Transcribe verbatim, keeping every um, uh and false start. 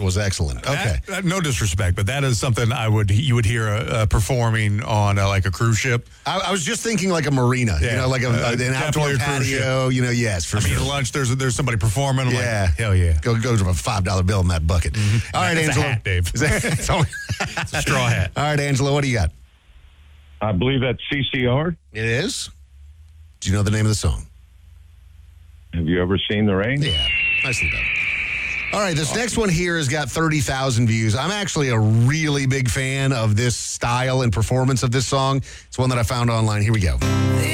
was excellent. Okay. That, that, no disrespect, but that is something I would you would hear uh, uh, performing on uh, like a cruise ship. I, I was just thinking like a marina, Yeah. you know, like a, Uh, an outdoor definitely a cruise patio, you know, yes, for I mean, sure. lunch, there's there's somebody performing. I'm Yeah. like, hell yeah. Go, go to a five dollar bill in that bucket. All right, It's a Angela. hat, Dave. Is that- it's only- It's a straw hat. All right, Angela, what do you got? I believe that's C C R. It is? Do you know the name of the song? Have you ever seen the rain? Yeah, nicely done. All right, this next one here has got thirty thousand views. I'm actually a really big fan of this style and performance of this song. It's one that I found online. Here we go.